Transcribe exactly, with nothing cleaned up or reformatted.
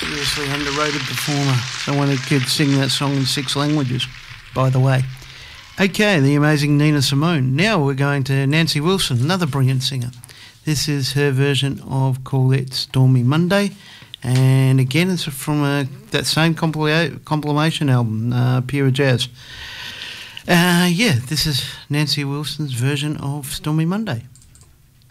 Seriously underrated performer. Someone who could sing that song in six languages, by the way. Okay, the amazing Nina Simone. Now we're going to Nancy Wilson, another brilliant singer. This is her version of Call It Stormy Monday. And again, it's from a, that same compil- compilation album, uh, Pure Jazz. Uh, yeah, this is Nancy Wilson's version of Stormy Monday.